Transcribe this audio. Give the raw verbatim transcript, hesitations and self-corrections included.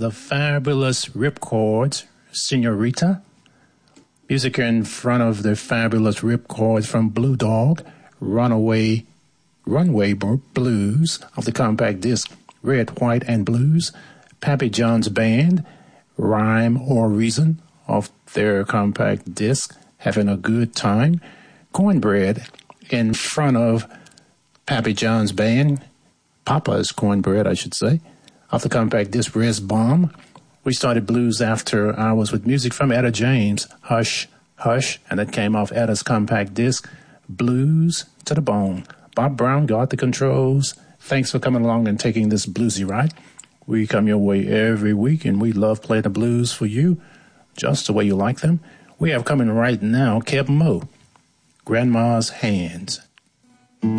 the fabulous Ripcords, Senorita. Music in front of the fabulous Ripcords from Blue Dog, Runaway, Runway Blues of the compact disc Red, White, and Blues. Pappy John's Band, Rhyme or Reason of their compact disc, Having a Good Time. Cornbread in front of Pappy John's Band, Papa's Cornbread, I should say, off the compact disc Res Bomb. We started Blues After Hours with music from Etta James, Hush, Hush, and that came off Etta's compact disc, Blues to the Bone. Bob Brown got the controls. Thanks for coming along and taking this bluesy ride. We come your way every week, and we love playing the blues for you, just the way you like them. We have coming right now, Keb Mo, Grandma's Hands.